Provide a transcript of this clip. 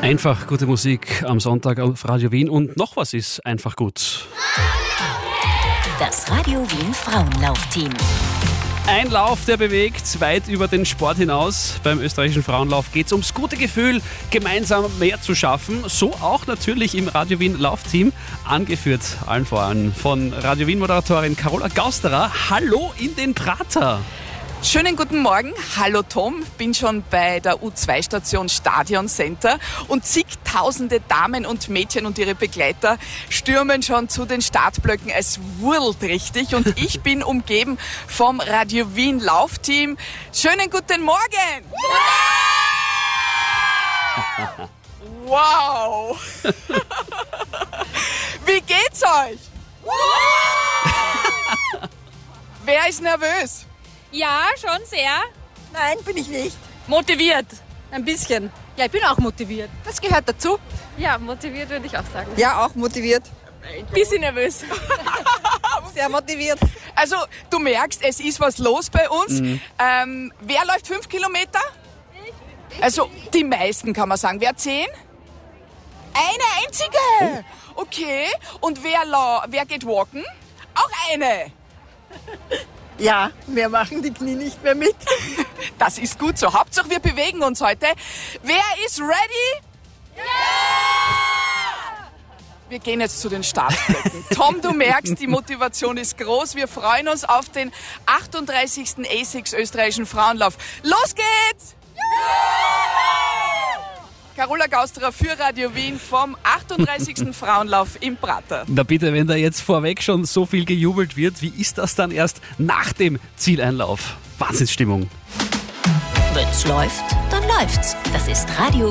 Einfach gute Musik am Sonntag auf Radio Wien und noch was ist einfach gut. Das Radio Wien Frauenlaufteam. Ein Lauf, der bewegt, weit über den Sport hinaus. Beim österreichischen Frauenlauf geht es ums gute Gefühl, gemeinsam mehr zu schaffen. So auch natürlich im Radio Wien Laufteam, angeführt allen voran von Radio Wien Moderatorin Carola Gausterer. Hallo in den Prater. Schönen guten Morgen, hallo Tom, bin schon bei der U2-Station Stadion Center und zigtausende Damen und Mädchen und ihre Begleiter stürmen schon zu den Startblöcken, es wurlt richtig und ich bin umgeben vom Radio Wien Laufteam. Schönen guten Morgen! Wow! Wie geht's euch? Wer ist nervös? Ja, schon sehr. Nein, bin ich nicht. Motiviert. Ein bisschen. Ja, ich bin auch motiviert. Das gehört dazu. Ja, motiviert würde ich auch sagen. Ja, auch motiviert. Bisschen nervös. Sehr motiviert. Also, du merkst, es ist was los bei uns. Wer läuft 5 Kilometer? Also, die meisten kann man sagen. Wer 10? Eine einzige! Okay. Und wer geht walken? Auch eine. Ja, wir machen die Knie nicht mehr mit. Das ist gut so. Hauptsache, wir bewegen uns heute. Wer ist ready? Ja! Wir gehen jetzt zu den Startblöcken. Tom, du merkst, die Motivation ist groß. Wir freuen uns auf den 38. ASICS österreichischen Frauenlauf. Los geht's! Ja! Carola Gausterer für Radio Wien vom 38. Frauenlauf im Prater. Na bitte, wenn da jetzt vorweg schon so viel gejubelt wird, wie ist das dann erst nach dem Zieleinlauf? Wahnsinnsstimmung. Wenn's läuft, dann läuft's. Das ist Radio